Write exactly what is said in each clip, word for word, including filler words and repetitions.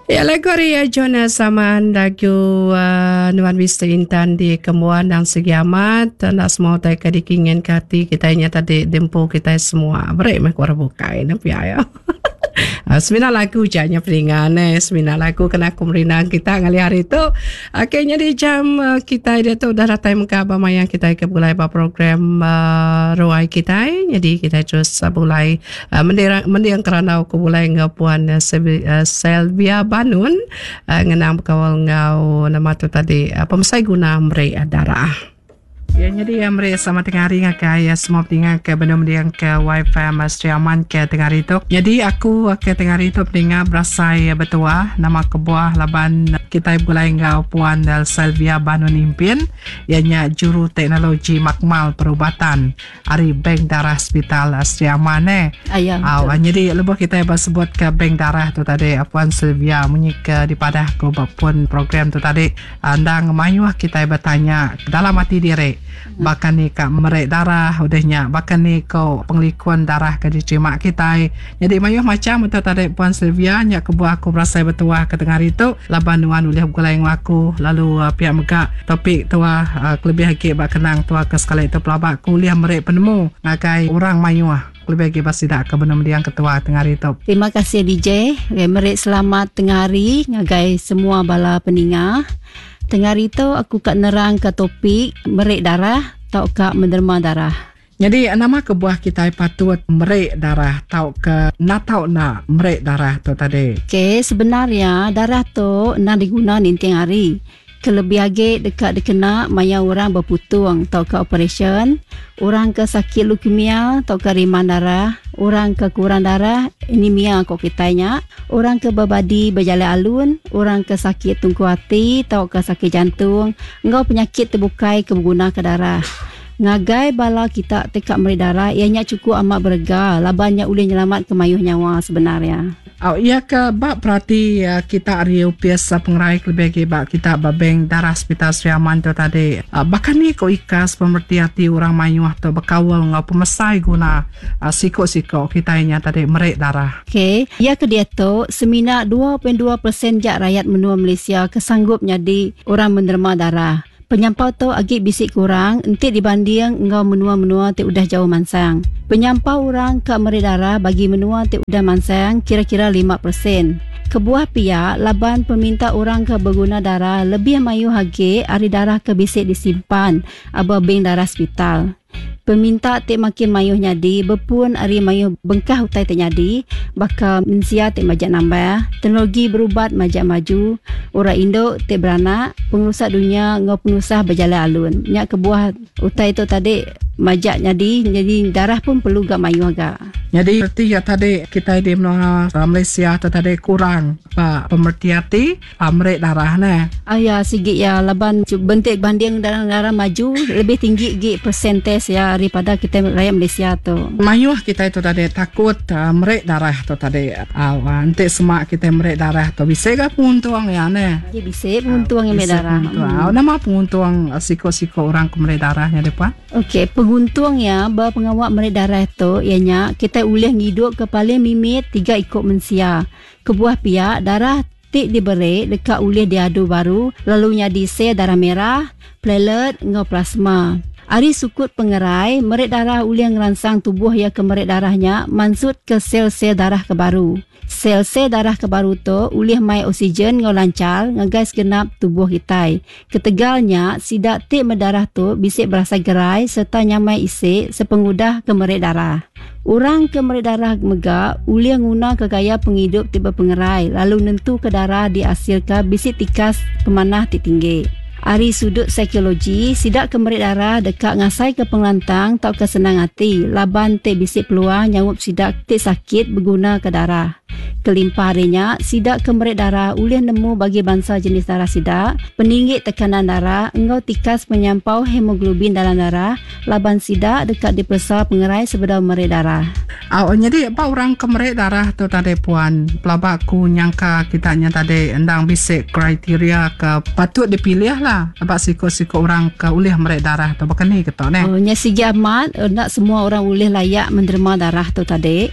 Ya, lagu Ria Jonas Saman lagu uh, Nuan Vista Intan di Kembuan dan Segi Amat. Nak semua tay kadikingin kati kita nya tadi dempo kita semua. Beri mek war bukai nampi ayo. Semina lagu janya pelingan eh semina lagu kena kumrinang kita ngali hari tu. Akhirnya di jam uh, kita dia tu dah ratai muka apa yang kita ke mulai ba program uh, ruai kita. Jadi kita terus uh, mulai uh, mendiang mendiang kerana aku mulai ngapuan uh, Selvia Banun uh, ngenang berkawal ngau nama tu tadi uh, pemesai guna meri darah. Ya, jadi yang mereka sama tengah hari ngakai ya semua pendengar ke benda-benda yang ke wifi Master Aman ke tengah hari tu. Jadi aku ke tengah hari tu pendengar berasai betua nama kebuah laban kita mulai ngau puan del Selvia Banun Impin ianya juru teknologi makmal perubatan ari bank darah hospital Master Aman eh. Ayah. Aw, jadi lebih kita bersebut ke bank darah tu tadi puan Selvia menyika di padah ko pun program tu tadi andang mayuh kita bertanya dalam hati diri bahkan ni kak merek darah udahnya bahkan ni kau penglikuan darah ke diterima kita jadi mayuh macam untuk tadi puan Selvia nyak kebuah aku berasa betua ke tengah itu laban nuan ulih gulai aku lalu uh, pihak megak topik tua uh, lebih lagi bak kenang tua ke sekali itu pelabak kuliah merek penemu ngakai orang mayuh lebih lagi pasti tak ke benda-benda yang ketua tengah hari itu. Terima kasih D J. Merek selamat tengah hari ngagai semua bala pendengar. Tengah hari tu aku kat nerang ke topik merek darah atau kak menderma darah. Jadi nama kebuah kita patut merek darah tau ke nak tau nak merek darah tu tadi. Okey, sebenarnya darah tu nak diguna ninting hari. Kelebih lagi dekat dikena maya orang berputung atau ke operation, orang ke sakit leukemia atau ke riman darah, orang ke kurang darah, anemia kok kitanya, orang ke berbadi berjalan alun, orang ke sakit tungku hati atau ke sakit jantung, engkau penyakit terbukai ke berguna ke darah. Ngagai bala kita tekak meri darah ianya cukup amat berega labannya boleh nyelamat ke mayuh nyawa sebenarnya. Oh, iya ke bak berarti uh, kita ari upias uh, pengerai lebih lagi bak kita babeng darah hospital Sri Aman tu tadi. Uh, bahkan ni ko ikas pemerti hati orang mayuh tu berkawal ngau pemesai guna uh, siko-siko kita inya tadi merek darah. Okey, ya ke dia tu semina dua perpuluhan dua peratus jak rakyat menua Malaysia kesanggup jadi orang menderma darah. Penyampau tu agak bisik kurang entik dibanding engkau menua-menua ti udah jauh mansang. Penyampau orang ke meri darah bagi menua ti udah mansang kira-kira lima peratus. Kebuah pihak laban peminta orang ke berguna darah lebih mayu hage ari darah ke bisik disimpan aba bank darah hospital. Peminta tik makin mayuh nyadi berpun ari mayuh bengkah utai ternyadi bakal mensia tik majak nambah teknologi berubat majak maju orang Indo tik beranak pengusaha dunia ngau pengusaha berjalan alun nyak kebuah utai tu tadi majak nyadi jadi darah pun perlu gak mayuh agak. Jadi berarti ya tadi kita di menua Malaysia tu tadi kurang pak pemerti hati merek darah ne. Ah ya sikit ya laban bentik banding darah maju lebih tinggi gi persentase ya daripada kita rakyat Malaysia tu. Mayuh kita itu tadi takut uh, merek darah tu tadi. Uh, nanti semak kita merek darah tu bisa ke penguntung ya ne? Ya bisa penguntung yang merek darah. Hmm. Nama penguntung uh, siko-siko orang ke merek darahnya depan? Okey, penguntung ya berpengawak merek darah tu ianya kita boleh ngidup ke paling mimit tiga ikut mensia. Kebuah pihak darah tik diberi dekat boleh diadu baru lalu nyadi sel darah merah, platelet, ngau plasma. Ari sukut pengerai, merek darah boleh ngeransang tubuh ya ke merek darahnya mansut ke sel-sel darah kebaru. Sel-sel darah kebaru tu boleh mai oksigen ngau lancar ngagais genap tubuh kita. Ketegalnya sidak tik mendarah tu bisik berasa gerai serta nyamai isik sepengudah ke merek darah. Orang ke merek darah megak boleh guna ke gaya penghidup tiba pengerai lalu nentu ke darah dihasilkan bisik tikas pemanah tik tinggi. Ari sudut psikologi, sidak ke merek darah dekat ngasai ke penglantang tau ke senang hati. Laban te bisik peluang nyawup sidak te sakit berguna ke darah. Kelimpah harinya, sidak ke merek darah boleh nemu bagi bangsa jenis darah sidak, peninggi tekanan darah, engkau tikas penyampau hemoglobin dalam darah, laban sidak dekat dipersa pengerai sebedau merek darah. Oh, jadi apa orang ke merek darah tu tadi puan, pelabakku nyangka kitanya tadi endang bisik kriteria ke patut dipilih lah. Apa siko-siko orang ke ulih merek darah tu bukan ni ketok ni? Oh, nya sigi amat nak semua orang ulih layak menderma darah tu tadi.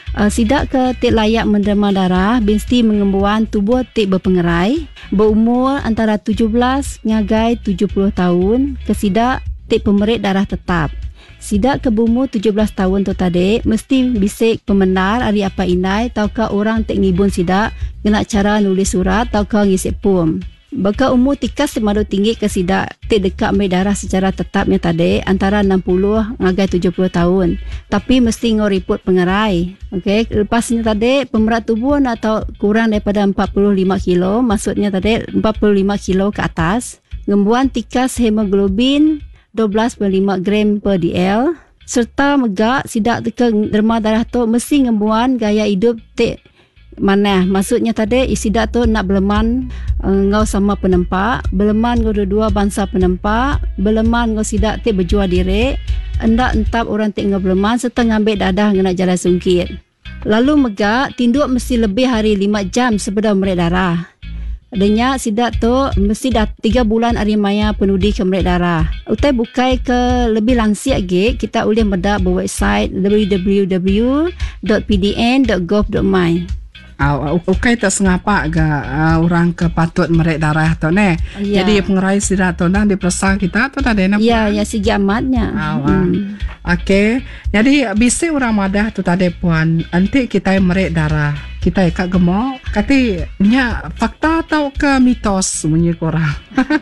Uh, sidak ke tik layak menderma darah mesti mengembuan tubuh tik berpengerai berumur antara tujuh belas ngagai tujuh puluh tahun ke sidak tik pemerit darah tetap. Sidak ke berumur tujuh belas tahun tu tadi mesti bisik pembenar hari apa inai tau ke orang tik ngibun sidak kena cara nulis surat tau ke ngisi pum. Baka umur tikas semadu tinggi ke sidak tik dekat ambil darah secara tetapnya tadi antara enam puluh ngagai tujuh puluh tahun. Tapi mesti ngau report pengerai. Okey, lepasnya tadi pemerat tubuh atau kurang daripada empat puluh lima kilo, maksudnya tadi empat puluh lima kilo ke atas. Ngembuan tikas hemoglobin dua belas perpuluhan lima gram per dl serta megak sidak ke derma darah tu mesti ngembuan gaya hidup tik mana, maksudnya tadi isidak tu nak beleman uh, ngau sama penempak, beleman ngau dua-dua bangsa penempak, beleman ngau sidak tik berjual diri, endak entap orang tik ngau beleman serta ngambil dadah ngena jalan sungkit. Lalu megak tinduk mesti lebih hari lima jam sebelum merik darah. Adanya sidak tu mesti dah tiga bulan hari maya penudi ke merik darah. Utai bukai ke lebih langsir lagi, kita boleh medak berwebsite w w w dot p d n dot gov dot m y. Uh, okay, tak sengapa ga uh, orang ke patut merik darah tu ne. Ya. Jadi pengerai sidak tu dah diperiksa kita tu tadi nak. Ya, ya segi amatnya. Oh, hmm. Okey. Jadi bisa orang madah tu tadi puan, nanti kita merik darah. Kita ikat gemuk. Kati nya fakta atau ke mitos bunyi korang?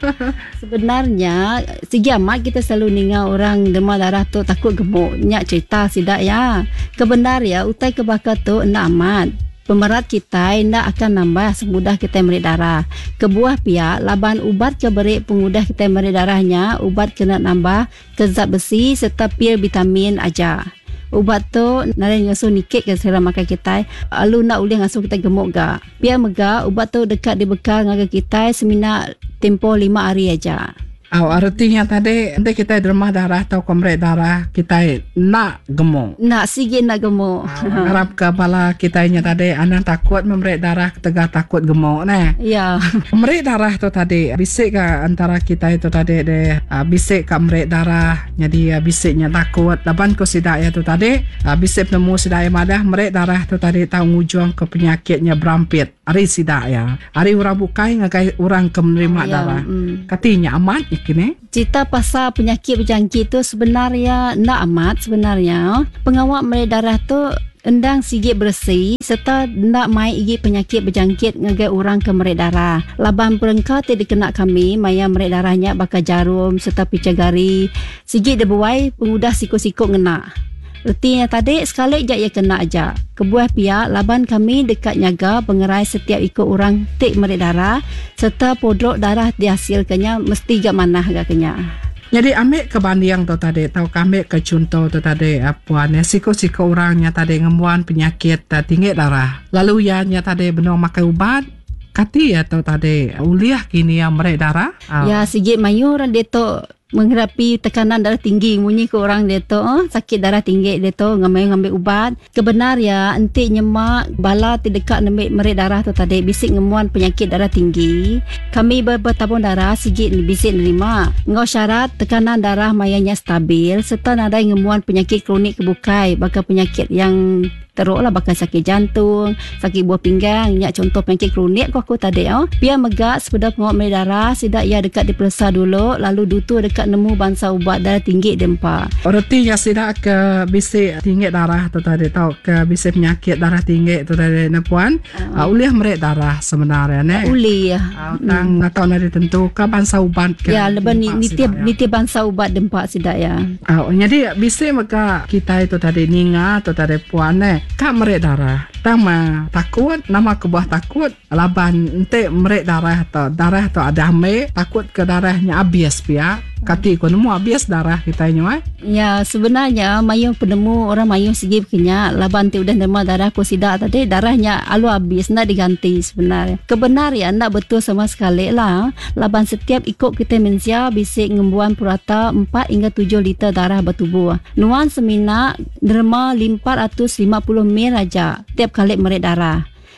Sebenarnya segi amat kita selalu dengar orang demam darah tu takut gemuk. Nya cerita sidak ya. Kebenar ya, utai kebakar tu endak amat. Pemerat kita tidak akan nambah semudah kita merik darah. Kebuah pihak, laban ubat keberik pengudah kita merik darahnya, ubat kena nambah ke zat besi serta pil vitamin aja. Ubat tu narai ngasuh nikit ke sera makan kita. Lalu nak boleh ngasuh kita gemuk gak. Biar megak, ubat tu dekat dibekal ngaga kita semina tempoh lima hari aja. Oh, artinya tadi nanti kita derma darah atau komrek darah kita nak gemuk. Nak sikit nak gemuk. Oh, harap kepala kita nya tadi anak takut memrek darah tegak takut gemuk ne. Ya. Memrek darah tu tadi bisik ke antara kita itu tadi deh uh, bisik ke memrek darah jadi uh, bisiknya takut. Laban ko sidak ya tu tadi uh, bisik nemu sidak madah memrek darah tu tadi tahu ngujung ke penyakitnya berampit. Hari sidak ya. Hari orang bukai ngagai orang ke menerima oh, darah. Ya. Mm. Katanya amat kini. Cerita pasal penyakit berjangkit tu sebenarnya nak amat sebenarnya. Pengawal merik darah tu endang sigit bersih serta nak mai igi penyakit berjangkit ngagai orang ke merik darah. Laban perengkau tidak dikena kami maya merik darahnya bakal jarum serta picagari. Sigit debuai pengudah sikut-sikut ngena. Artinya tadi sekali je ia kena aja. Kebuah pihak laban kami dekat nyaga pengerai setiap ikut orang tik merik darah serta podrok darah dihasilkannya mesti gak mana gak kenya. Jadi ambil kebanding tu tadi, tahu kami ke contoh tu tadi apa ni siko-siko orangnya tadi ngemuan penyakit tinggi darah. Lalu ya nya tadi benar makan ubat kati ya tu tadi uliah kini yang merik darah. Oh. Ya sigit mayu orang dia tu menghadapi tekanan darah tinggi bunyi ke orang dia tu oh, sakit darah tinggi dia tu ngambil ngambil ubat kebenar ya enti nyemak bala terdekat ngambil merik darah tu tadi bisik ngemuan penyakit darah tinggi kami bertabung darah sigit bisik nerima ngau syarat tekanan darah mayanya stabil serta nadai ngemuan penyakit kronik kebukai bakal penyakit yang teruk lah bakal sakit jantung, sakit buah pinggang, nyak contoh penyakit kronik kau aku tadi oh. Biar megak sepeda pengawal merik darah, sidak ia dekat diperiksa dulu, lalu dutu dekat nemu bangsa ubat darah tinggi dempa. Artinya sidak ke bisik tinggi darah tu tadi tahu ke bisik penyakit darah tinggi tu tadi ne puan, uh, uh, uliah merik darah sebenarnya ne. Uliah. Uh, tang hmm. tahu nari tentu ke bangsa ubat ke. Ya, leban ni nitip nitip bangsa ubat dempa sidak ya. Oh, jadi bisik megak kita itu tadi ninga tu tadi puan ne. Kak merik darah nama takut nama kebuah takut laban ente merik darah atau darah atau ada ambil takut ke darahnya habis pia kati ko nemu habis darah kita nyu ya sebenarnya mayung penemu orang mayung segi kenya laban te udah nemu darah ko sidak tadi darahnya alu habis nak diganti sebenarnya kebenar ya nak betul sama sekali lah laban setiap ikut kita manusia bisik ngembuan purata empat hingga tujuh liter darah bertubuh nuan semina derma empat ratus lima puluh mil aja tiap kali merik darah.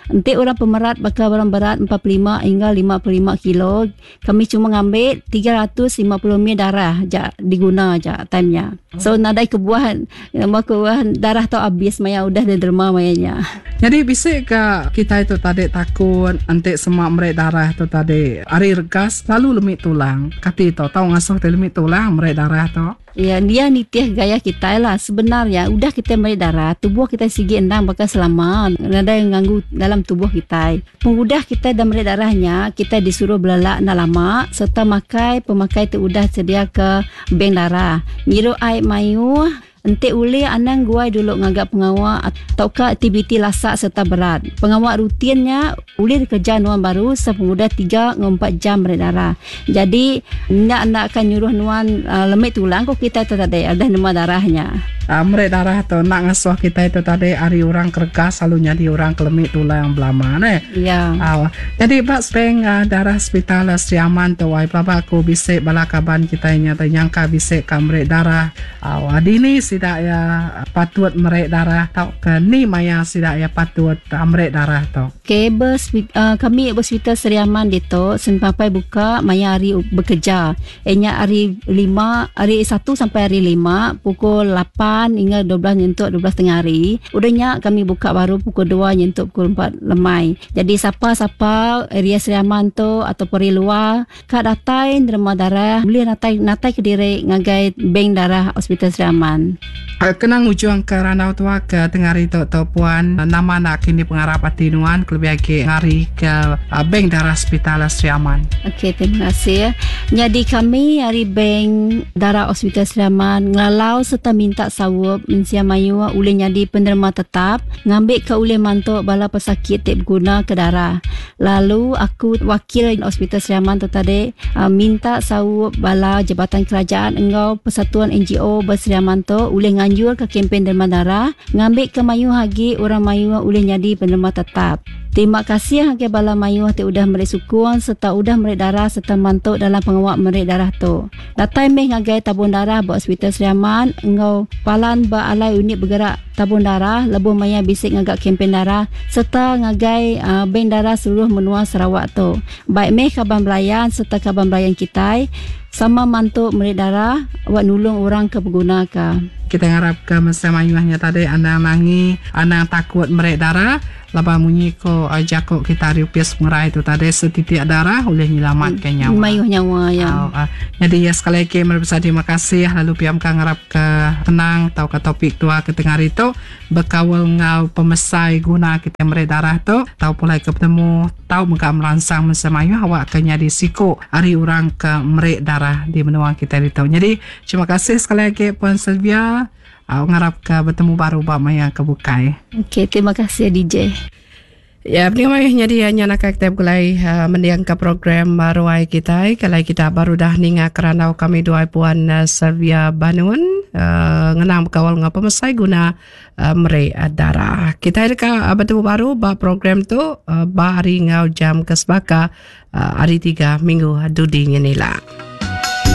Nanti orang pemerat bakal barang berat empat puluh lima hingga lima puluh lima kilo. Kami cuma ngambil tiga ratus lima puluh ml darah je diguna je time-nya. So nadai kebuahan, nama kebuahan darah tu habis maya udah dia derma mayanya. Jadi bisa ke kita itu tadi takut nanti semua merek darah tu tadi hari regas lalu lemit tulang. Kati tu tahu ngasuh tu lemit tulang merek darah tu. Ya, dia nitih gaya kita lah. Sebenarnya udah kita merek darah, tubuh kita sigi endang bakal selamat. Ada yang ganggu dalam tubuh kita. Pengudah kita dan merek darahnya, kita disuruh belak nak lama serta makai pemakai tu udah sedia ke bank darah. Ngiru air mayu. Nanti uli anang guai dulu ngagak pengawal atau ke aktiviti lasak serta berat. Pengawal rutinnya uli kerja nuan baru sepengudah tiga hingga empat jam berdarah. Jadi nak nak akan nyuruh nuan uh, lemit tulang kok kita tu tadi ada nama darahnya. Uh, merek darah tu nak ngasuh kita itu tadi hari orang kerja selalu jadi orang kelemit tulang belama ne. Ya. Uh, jadi bak speng uh, darah hospital Siaman tu wai bapa aku bisik balakaban kita nyata nyangka bisik ka merek darah. Uh, adini tidak ya patut merek darah tau ke ni maya tidak ya patut merek darah tau. Okay, bers, uh, kami hospital Seriaman dito senpapai buka maya hari bekerja. Enya hari lima, hari satu sampai hari lima pukul lapan hingga dua belas nyentuk dua belas tengah hari. Udahnya kami buka baru pukul dua nyentuk pukul empat lemai. Jadi siapa-siapa area Seriaman tu atau peri luar kak datai derma darah boleh natai natai ke diri ngagai bank darah hospital Seriaman. Kenang ujung ke ranau tua ke tengah hari tu tu puan nama nak kini pengarap atinuan kelebih lagi hari ke uh, bank darah hospital Seriaman. Okey, terima kasih. Jadi kami hari bank darah hospital Seriaman ngalau serta minta sawup mensia mayu uleh jadi penerima tetap ngambil ke uleh mantuk bala pesakit tak berguna ke darah. Lalu aku wakil hospital Seriaman tu tadi uh, minta sawup bala jabatan kerajaan engau persatuan N G O berseriaman tu uleh nganjur ke kempen derma darah ngambil ke mayu hagi orang mayu uleh jadi penerima tetap. Terima kasih hagi bala mayu te udah merek sukun serta udah merek darah serta mantuk dalam pengawak merek darah tu. Datai meh ngagai tabung darah buat hospital Seriaman engau palan ba alai unit bergerak tabung darah lebuh maya bisik ngagak kempen darah serta ngagai uh, bank darah seluruh menua Sarawak tu. Baik meh kaban belayan serta kaban belayan kita sama mantuk merek darah awak nulung orang ke pengguna ke. Kita harap ke masa mayuhnya tadi anda nangi anda takut merek darah laba munyi ko ajako kita riupis mengerai itu tadi setitik darah boleh menyelamatkan nyawa. Mayuh nyawa ya. Oh, uh, jadi ya sekali lagi berbesar terima kasih lalu piam ka ngarap ke tenang tau ke topik tua ke tengah itu berkawal ngau pemesai guna kita merek darah tu tau pulai ke bertemu tau muka merangsang masa mayuh awak akan jadi siko hari orang ke merek darah di menua kita itu. Jadi terima kasih sekali lagi Puan Sylvia. Aku ngarap ke bertemu baru Pak Maya ke Bukai. Okey, terima kasih D J. Ya, beliau jadi hanya nak kita mulai uh, mendiang ke program baru ai kita. Kalau kita baru dah ninga kerana kami dua Puan uh, Sylvia Banun uh, ngenang berkawal ngapa mesai guna uh, merek darah. Kita ada uh, bertemu baru ba program tu uh, ba hari ngau jam kesbaka uh, hari tiga minggu dudi ngenila.